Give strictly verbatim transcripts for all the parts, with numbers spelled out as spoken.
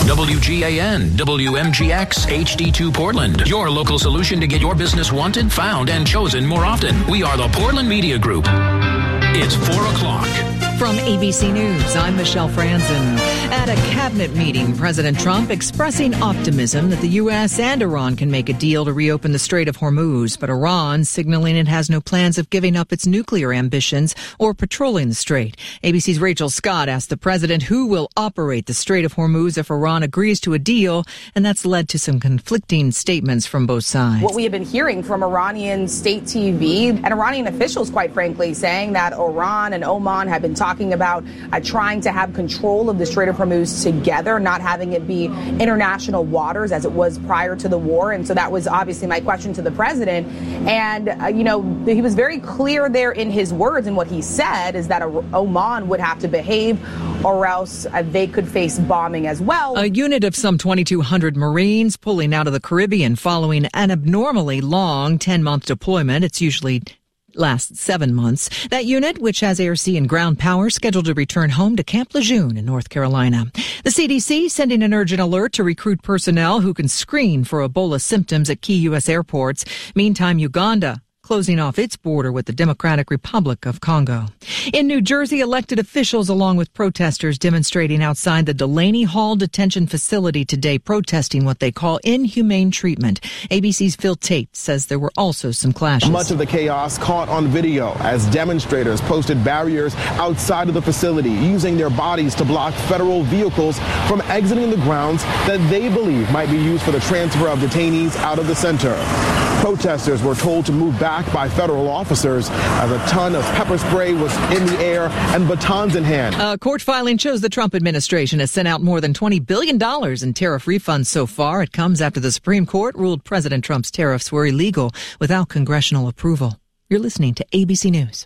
W G A N, W M G X, H D two Portland. Your local solution to get your business wanted, found, and chosen more often. We are the Portland Media Group. It's four o'clock. From A B C News, I'm Michelle Franzen. At a cabinet meeting, President Trump expressing optimism that the U S and Iran can make a deal to reopen the Strait of Hormuz, but Iran signaling it has no plans of giving up its nuclear ambitions or patrolling the strait. A B C's Rachel Scott asked the president who will operate the Strait of Hormuz if Iran agrees to a deal, and that's led to some conflicting statements from both sides. What we have been hearing from Iranian state T V and Iranian officials, quite frankly, saying that Iran and Oman have been talking talking about uh, trying to have control of the Strait of Hormuz together, not having it be international waters as it was prior to the war. And so that was obviously my question to the president. And, uh, you know, he was very clear there in his words, and what he said is that Oman would have to behave or else uh, they could face bombing as well. A unit of some twenty-two hundred Marines pulling out of the Caribbean following an abnormally long ten-month deployment. It's usually lasts seven months. That unit, which has air, sea, and ground power, scheduled to return home to Camp Lejeune in North Carolina. The C D C sending an urgent alert to recruit personnel who can screen for Ebola symptoms at key U S airports. Meantime, Uganda closing off its border with the Democratic Republic of Congo. In New Jersey, elected officials, along with protesters, demonstrating outside the Delaney Hall detention facility today, protesting what they call inhumane treatment. A B C's Phil Tate says there were also some clashes. Much of the chaos caught on video as demonstrators posted barriers outside of the facility, using their bodies to block federal vehicles from exiting the grounds that they believe might be used for the transfer of detainees out of the center. Protesters were told to move back by federal officers as a ton of pepper spray was in the air and batons in hand. A court filing shows the Trump administration has sent out more than twenty billion dollars in tariff refunds so far. It comes after the Supreme Court ruled President Trump's tariffs were illegal without congressional approval. You're listening to A B C News.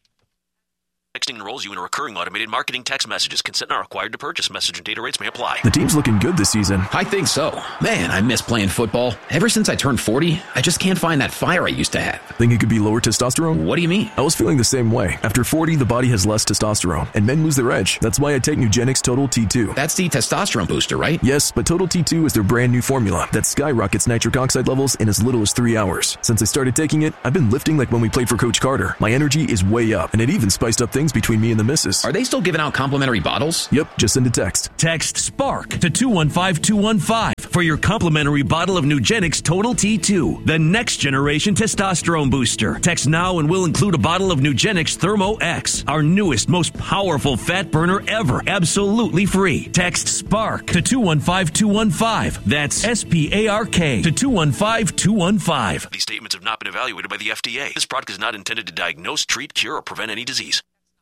Texting enrolls you in a recurring automated marketing text messages. Consent not required to purchase. Message and data rates may apply. The team's looking good this season. I think so. Man, I miss playing football. Ever since I turned forty, I just can't find that fire I used to have. Think it could be lower testosterone? What do you mean? I was feeling the same way. After forty, the body has less testosterone, and men lose their edge. That's why I take Nugenix Total T two. That's the testosterone booster, right? Yes, but Total T two is their brand new formula that skyrockets nitric oxide levels in as little as three hours. Since I started taking it, I've been lifting like when we played for Coach Carter. My energy is way up, and it even spiced up things between me and the missus. Are they still giving out complimentary bottles? Yep, just send a text. Text SPARK to two one five two one five for your complimentary bottle of Nugenix Total T two, the next generation testosterone booster. Text now and we'll include a bottle of Nugenix Thermo X, our newest, most powerful fat burner ever, absolutely free. Text SPARK to two one five two one five. That's S P A R K to two one five two one five. These statements have not been evaluated by the F D A. This product is not intended to diagnose, treat, cure, or prevent any disease.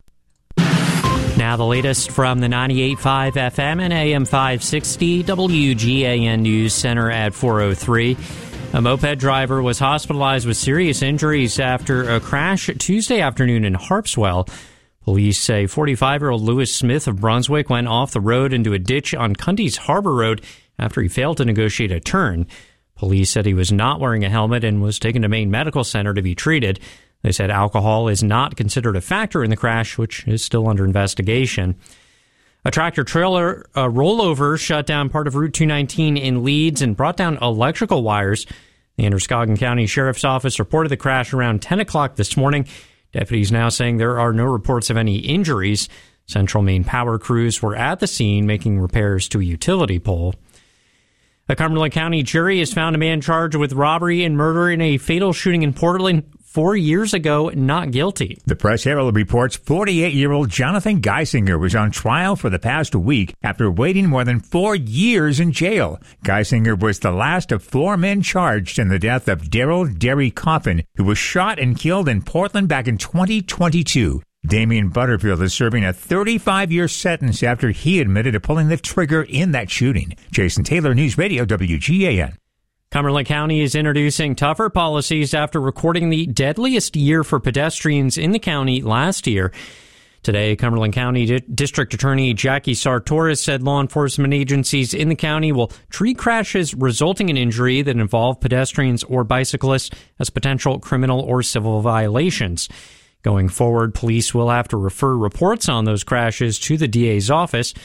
Now the latest from the ninety-eight point five F M and A M five sixty W G A N News Center at four oh three. A moped driver was hospitalized with serious injuries after a crash Tuesday afternoon in Harpswell. Police say forty-five-year-old Lewis Smith of Brunswick went off the road into a ditch on Cundy's Harbor Road after he failed to negotiate a turn. Police said he was not wearing a helmet and was taken to Maine Medical Center to be treated. They said alcohol is not considered a factor in the crash, which is still under investigation. A tractor-trailer uh, rollover shut down part of Route two nineteen in Leeds and brought down electrical wires. The Androscoggin County Sheriff's Office reported the crash around ten o'clock this morning. Deputies now saying there are no reports of any injuries. Central Maine power crews were at the scene making repairs to a utility pole. A Cumberland County jury has found a man charged with robbery and murder in a fatal shooting in Portland four years ago not guilty. The Press Herald reports forty-eight-year-old Jonathan Geisinger was on trial for the past week after waiting more than four years in jail. Geisinger was the last of four men charged in the death of Daryl Derry Coffin, who was shot and killed in Portland back in twenty twenty-two. Damian Butterfield is serving a thirty-five-year sentence after he admitted to pulling the trigger in that shooting. Jason Taylor, News Radio W G A N. Cumberland County is introducing tougher policies after recording the deadliest year for pedestrians in the county last year. Today, Cumberland County D- District Attorney Jackie Sartoris said law enforcement agencies in the county will treat crashes resulting in injury that involve pedestrians or bicyclists as potential criminal or civil violations. Going forward, police will have to refer reports on those crashes to the D A's office.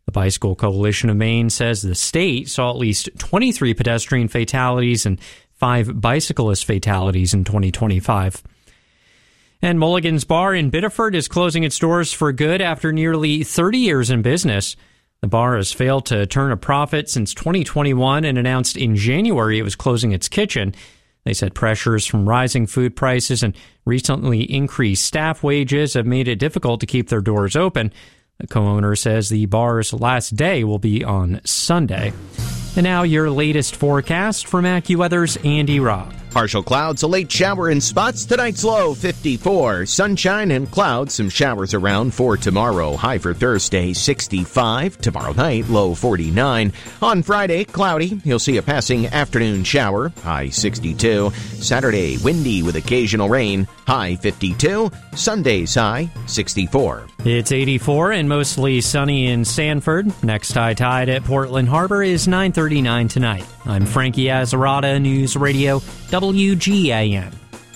The Bicycle Coalition of Maine says the state saw at least twenty-three pedestrian fatalities and five bicyclist fatalities in twenty twenty-five. And Mulligan's Bar in Biddeford is closing its doors for good after nearly thirty years in business. The bar has failed to turn a profit since twenty twenty-one and announced in January it was closing its kitchen. They said pressures from rising food prices and recently increased staff wages have made it difficult to keep their doors open. The co-owner says the bar's last day will be on Sunday. And now your latest forecast from AccuWeather's Andy Robb. Partial clouds, a late shower in spots. Tonight's low, fifty-four. Sunshine and clouds, some showers around for tomorrow. High for Thursday, sixty-five. Tomorrow night, low, forty-nine. On Friday, cloudy. You'll see a passing afternoon shower. High, sixty-two. Saturday, windy with occasional rain. High, fifty-two. Sunday's high, sixty-four. It's eighty-four and mostly sunny in Sanford. Next high tide at Portland Harbor is nine thirty-nine tonight. I'm Frankie Azarada, News Radio W G A N.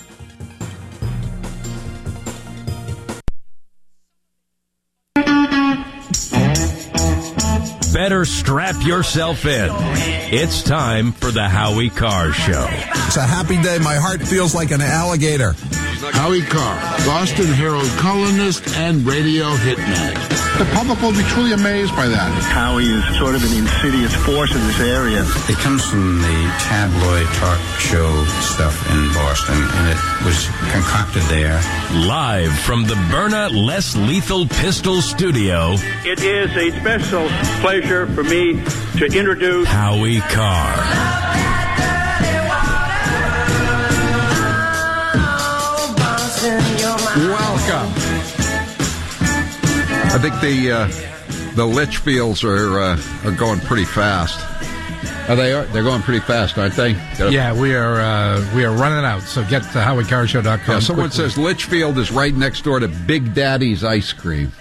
Better strap yourself in. It's time for the Howie Carr Show. It's a happy day. My heart feels like an alligator. Howie Carr, Boston Herald columnist and radio hitman. The public will be truly amazed by that. Howie is sort of an insidious force in this area. It comes from the tabloid talk show stuff in Boston, and it was concocted there. Live from the Byrna Less Lethal Pistol Studio, it is a special pleasure for me to introduce Howie Carr. Welcome. I think the uh, the Litchfields are uh, are going pretty fast. Are they? Are, they're going pretty fast, aren't they? Gotta, yeah, we are uh, we are running out. So get to howie carr show dot com. Yeah, someone quickly. says Litchfield is right next door to Big Daddy's Ice Cream.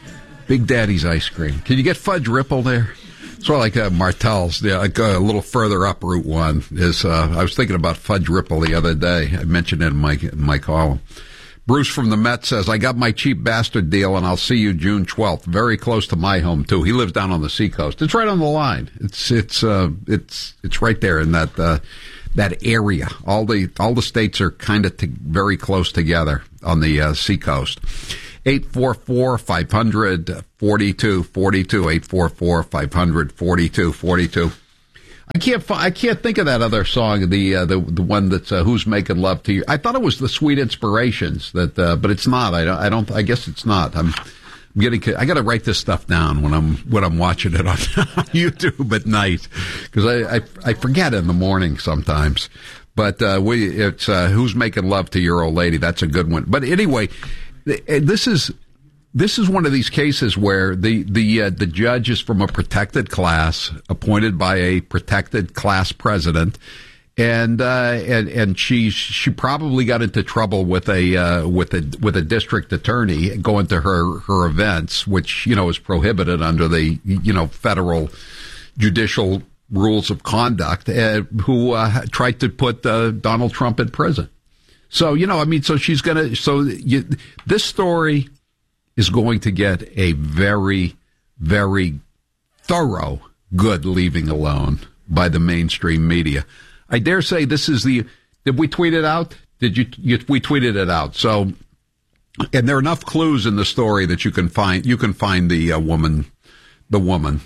Big Daddy's Ice Cream. Can you get Fudge Ripple there? Sort of like uh, Martell's, yeah, like uh, a little further up Route One. Is uh, I was thinking about Fudge Ripple the other day. I mentioned it in my in my column. Bruce from the Met says, I got my cheap bastard deal, and I'll see you June twelfth. Very close to my home, too. He lives down on the seacoast. It's right on the line. It's it's uh, it's it's right there in that uh, that area. All the all the states are kind of very close together on the uh, seacoast. eight four four, five hundred, forty-two forty-two. eight four four, five hundred, forty-two forty-two. I can't. I can't think of that other song. The uh, the the one that's uh, "Who's Making Love to You." I thought it was the Sweet Inspirations. That, uh, but it's not. I don't. I don't. I guess it's not. I'm, I'm getting. I got to write this stuff down when I'm when I'm watching it on YouTube at night because I, I I forget in the morning sometimes. But uh, we it's uh, "Who's Making Love to Your Old Lady." That's a good one. But anyway, this is. This is one of these cases where the the uh, the judge is from a protected class, appointed by a protected class president, and uh, and and she she probably got into trouble with a uh, with a with a district attorney going to her her events, which you know is prohibited under the you know federal judicial rules of conduct, uh, who uh, tried to put uh, Donald Trump in prison. So you know, I mean, so she's gonna so you, this story is going to get a very, very thorough good leaving alone by the mainstream media. I dare say this is the, did we tweet it out? Did you, you we tweeted it out. So, and there are enough clues in the story that you can find, you can find the uh, woman, the woman.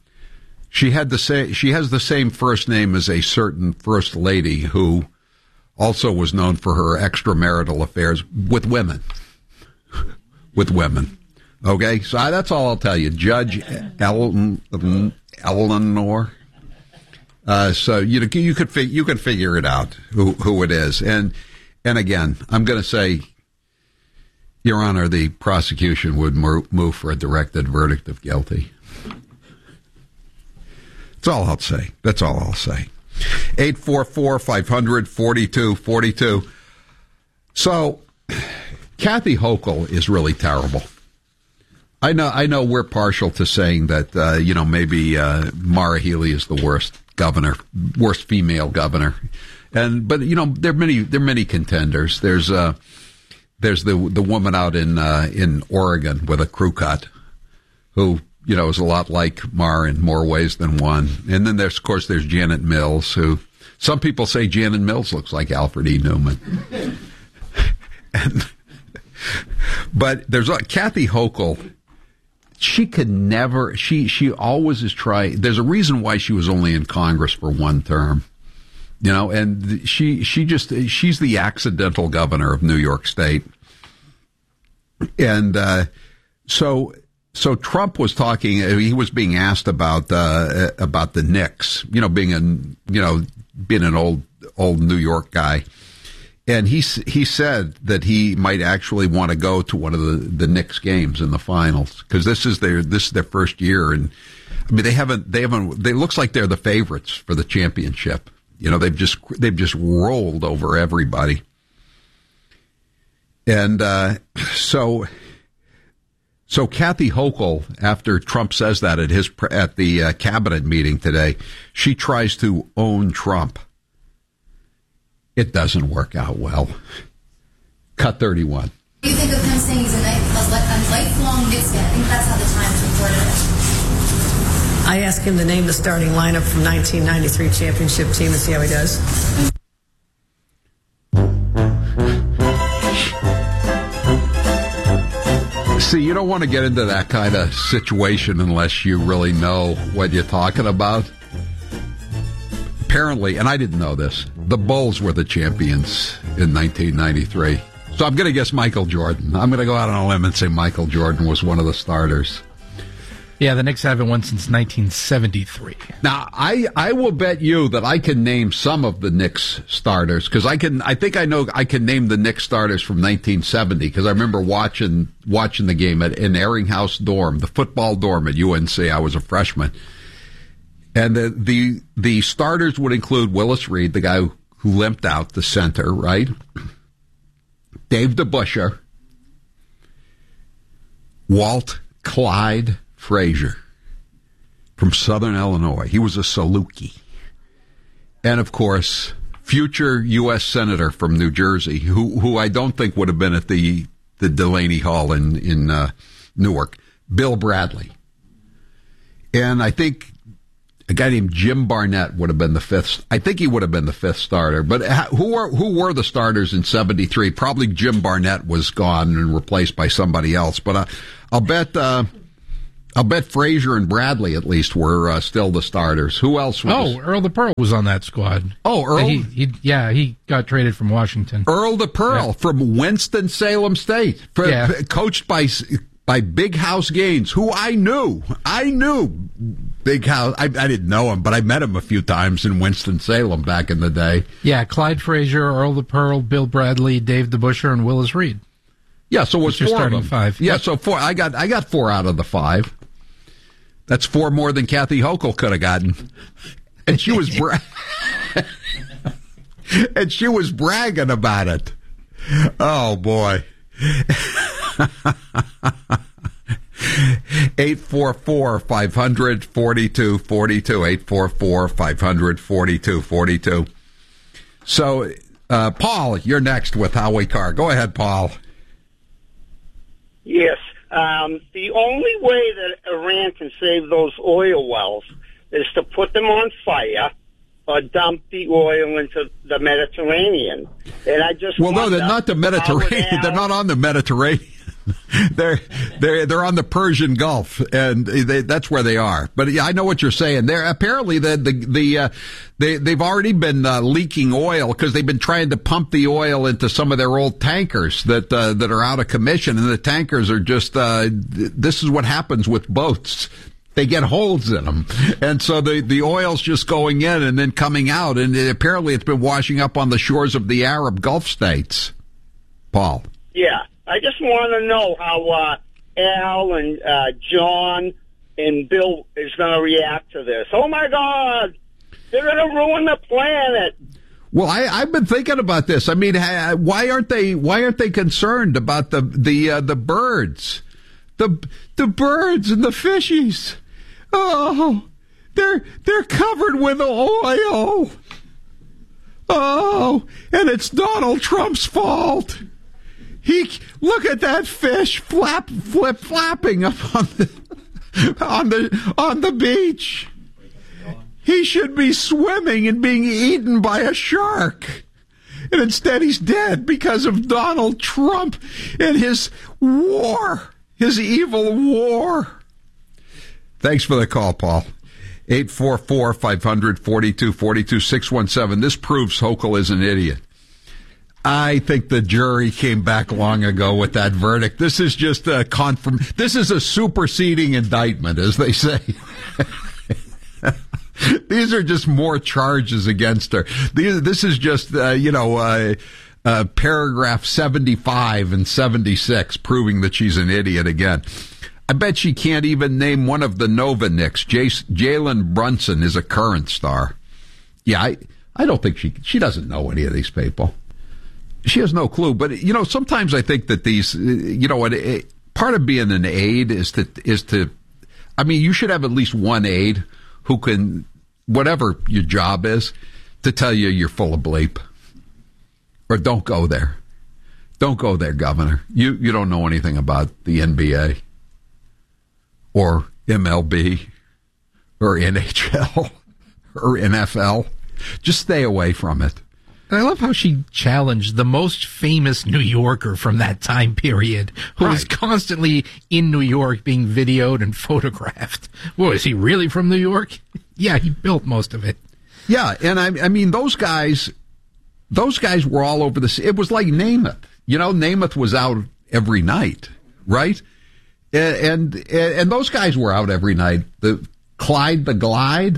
She had the same, she has the same first name as a certain first lady who also was known for her extramarital affairs with women. With women. Okay, so I, that's all I'll tell you. Judge Ellen, Eleanor. Uh, so you know, you could fig, you could figure it out who who it is. And and again, I'm going to say, Your Honor, the prosecution would move for a directed verdict of guilty. That's all I'll say. That's all I'll say. eight four four, five hundred, forty-two forty-two. So Kathy Hochul is really terrible. I know. I know we're partial to saying that. Uh, you know, maybe uh, Maura Healey is the worst governor, worst female governor, and but you know there are many there are many contenders. There's uh, there's the the woman out in uh, in Oregon with a crew cut, who you know, is a lot like Marr in more ways than one. And then there's, of course, there's Janet Mills, who some people say Janet Mills looks like Alfred E. Newman. and, but there's uh, Kathy Hochul. She could never, she, she always is trying. There's a reason why she was only in Congress for one term. You know, and she, she just, she's the accidental governor of New York State. And, uh, so, so Trump was talking, he was being asked about, uh, about the Knicks, you know, being a, you know, being an old, old New York guy. And he, he said that he might actually want to go to one of the, the Knicks games in the finals. Cause this is their, this is their first year. And I mean, they haven't, they haven't, they looks like they're the favorites for the championship. You know, they've just, they've just rolled over everybody. And, uh, so, so Kathy Hochul, after Trump says that at his, at the uh, cabinet meeting today, she tries to own Trump. It doesn't work out well. Cut thirty-one. What do you think of him saying he's a, night, a lifelong Knicks fan? I think that's how the Times reported it. I asked him to name the starting lineup from nineteen ninety-three championship team and see how he does. See, you don't want to get into that kind of situation unless you really know what you're talking about. Apparently, and I didn't know this, the Bulls were the champions in nineteen ninety-three. So I'm going to guess Michael Jordan. I'm going to go out on a limb and say Michael Jordan was one of the starters. Yeah, the Knicks haven't won since nineteen seventy-three. Now, I, I will bet you that I can name some of the Knicks starters, because I can. I think I know I can name the Knicks starters from nineteen seventy, because I remember watching watching the game at in Eringhouse Dorm, the football dorm at U N C. I was a freshman, and the the the starters would include Willis Reed, the guy who, who limped out, the center, right? Dave DeBusschere, Walt Clyde Frazier from Southern Illinois. He was a Saluki. And, of course, future U S Senator from New Jersey, who who I don't think would have been at the, the Delaney Hall in, in uh, Newark, Bill Bradley. And I think a guy named Jim Barnett would have been the fifth. I think he would have been the fifth starter. But who were, who were the starters in seventy-three? Probably Jim Barnett was gone and replaced by somebody else. But uh, I'll bet... Uh, I'll bet Frazier and Bradley at least were uh, still the starters. Who else was? Oh, Earl the Pearl was on that squad. Oh, Earl? He, he, yeah, he got traded from Washington. Earl the Pearl yeah. from Winston-Salem State, for, yeah. coached by by Big House Gaines, who I knew. I knew Big House. I, I didn't know him, but I met him a few times in Winston-Salem back in the day. Yeah, Clyde Frazier, Earl the Pearl, Bill Bradley, Dave DeBusschere, and Willis Reed. Yeah, so it was That's four your of them. Five. Yeah, yep. so four. I got I got four out of the five. That's four more than Kathy Hochul could have gotten, and she was bra- and she was bragging about it. Oh boy! Eight four four five hundred forty two forty two. Eight four four five hundred forty two forty two. So, uh, Paul, you're next with Howie Carr. Go ahead, Paul. Yes. Um, the only way that Iran can save those oil wells is to put them on fire or dump the oil into the Mediterranean. And I just well, no, they're not the Mediterranean. They're not on the Mediterranean. they're they're they're on the Persian Gulf, and they, that's where they are. But yeah, I know what you're saying. They're apparently the the the uh, they they've already been uh, leaking oil because they've been trying to pump the oil into some of their old tankers that uh, that are out of commission, and the tankers are just uh, this is what happens with boats. They get holes in them, and so the the oil's just going in and then coming out, and it, apparently it's been washing up on the shores of the Arab Gulf states. Paul. Yeah. I just want to know how uh, Al and uh, John and Bill is going to react to this. Oh, my God. They're going to ruin the planet. Well, I, I've been thinking about this. I mean, why aren't they why aren't they concerned about the the uh, the birds? The the birds and the fishies. Oh, they're they're covered with oil. Oh, and it's Donald Trump's fault. He look at that fish flap flip flapping up on the on the on the beach. He should be swimming and being eaten by a shark. And instead he's dead because of Donald Trump and his war, his evil war. Thanks for the call, Paul. eight four four, five hundred, forty-two forty-two, six one seven. This proves Hochul is an idiot. I think the jury came back long ago with that verdict. This is just a confirm. This is a superseding indictment, as they say. These are just more charges against her. These, this is just, uh, you know, uh, uh, paragraph seventy-five and seventy-six proving that she's an idiot again. I bet she can't even name one of the Nova Knicks. Jalen Brunson is a current star. Yeah, I, I don't think she, she doesn't know any of these people. She has no clue. But, you know, sometimes I think that these, you know, it, it, part of being an aide is to, is to, I mean, you should have at least one aide who can, whatever your job is, to tell you you're full of bleep. Or don't go there. Don't go there, Governor. You you don't know anything about the N B A or M L B or N H L or N F L. Just stay away from it. I love how she challenged the most famous New Yorker from that time period, who right. was constantly in New York being videoed and photographed. Well, is he really from New York? Yeah, he built most of it. Yeah, and I, I mean, those guys, those guys were all over the. It was like Namath. You know, Namath was out every night, right? And and, and those guys were out every night. The Clyde the Glide.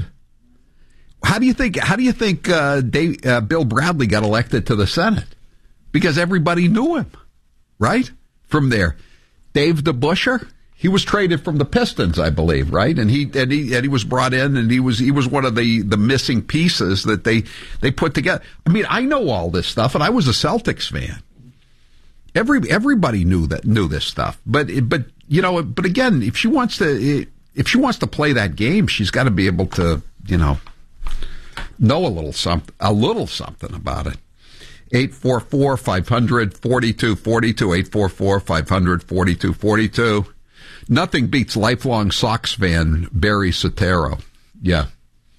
How do you think? How do you think uh, Dave, uh, Bill Bradley got elected to the Senate? Because everybody knew him, right? From there, Dave DeBuscher, he was traded from the Pistons, I believe, right? And he and he and he was brought in, and he was he was one of the, the missing pieces that they they put together. I mean, I know all this stuff, and I was a Celtics fan. Every everybody knew that knew this stuff, but but you know, but again, if she wants to if she wants to play that game, she's got to be able to, you know, know a little something, a little something about it. eight four four, five hundred, forty-two forty-two, eight four four, five hundred, forty-two forty-two. Nothing beats lifelong Sox fan Barry Soetoro. Yeah,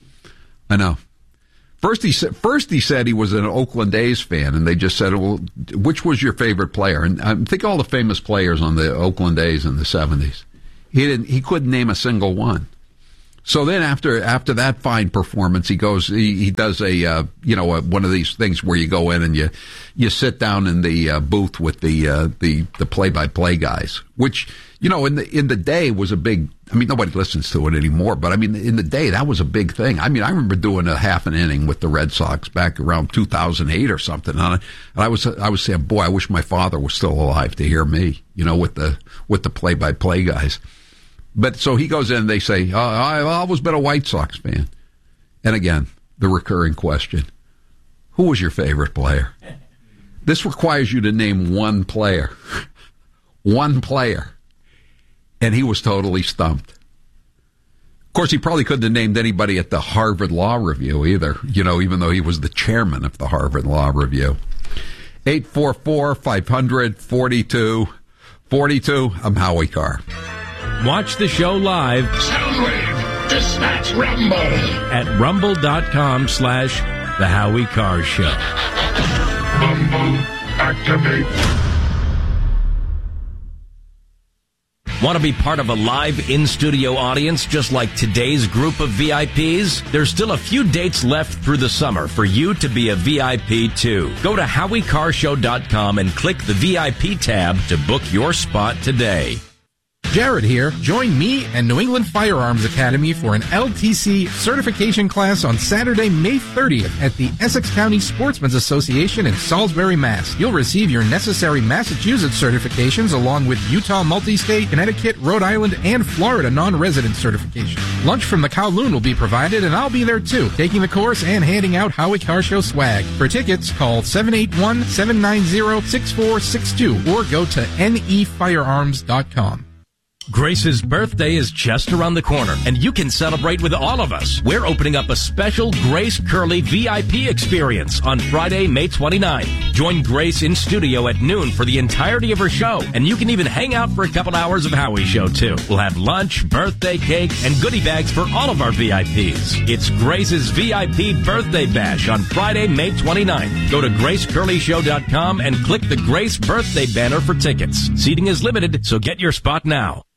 I know. First he said, first he said he was an Oakland A's fan, and they just said, well, which was your favorite player? And I think all the famous players on the Oakland A's in the seventies. He didn't, he couldn't name a single one. So then after after that fine performance, he goes, he, he does a, uh, you know, a, one of these things where you go in and you you sit down in the uh, booth with the uh, the the play-by-play guys, which, you know, in the in the day was a big, I mean, nobody listens to it anymore, but I mean, in the day, that was a big thing. I mean, I remember doing a half an inning with the Red Sox back around two thousand eight or something on it, and I was I was saying, boy, I wish my father was still alive to hear me, you know, with the with the play-by-play guys. But so he goes in and they say, oh, I've always been a White Sox fan. And again, the recurring question, who was your favorite player? This requires you to name one player. One player. And he was totally stumped. Of course, he probably couldn't have named anybody at the Harvard Law Review either, you know, even though he was the chairman of the Harvard Law Review. eight four four, five hundred, forty-two forty-two. I'm Howie Carr. Watch the show live. Soundwave, dispatch Rumble. At rumble.com slash The Howie Carr Show. Rumble, activate. Want to be part of a live in-studio audience just like today's group of V I Ps? There's still a few dates left through the summer for you to be a V I P too. Go to howie carr show dot com and click the V I P tab to book your spot today. Jared here. Join me and New England Firearms Academy for an L T C certification class on Saturday, May thirtieth at the Essex County Sportsmen's Association in Salisbury, Mass. You'll receive your necessary Massachusetts certifications along with Utah Multi-State, Connecticut, Rhode Island, and Florida non-resident certification. Lunch from the Kowloon will be provided, and I'll be there too, taking the course and handing out Howie Carr Show swag. For tickets, call seven eight one, seven nine zero, six four six two or go to N E firearms dot com. Grace's birthday is just around the corner, and you can celebrate with all of us. We're opening up a special Grace Curley V I P experience on Friday, May twenty-ninth. Join Grace in studio at noon for the entirety of her show, and you can even hang out for a couple hours of Howie Show, too. We'll have lunch, birthday cake, and goodie bags for all of our V I Ps. It's Grace's V I P Birthday Bash on Friday, May twenty-ninth. Go to grace curley show dot com and click the Grace Birthday banner for tickets. Seating is limited, so get your spot now.